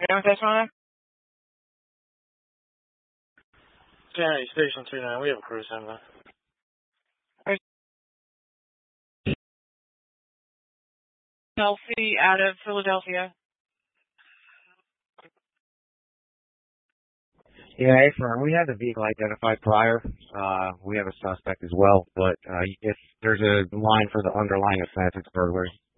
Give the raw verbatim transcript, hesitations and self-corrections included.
Down that's fine. Kennedy Station two nine, we have a crew standby. Chelsea out of Philadelphia. Yeah, hey, firm. We have the vehicle identified prior. Uh, we have a suspect as well, but uh, if there's a line for the underlying offense, it's burglary.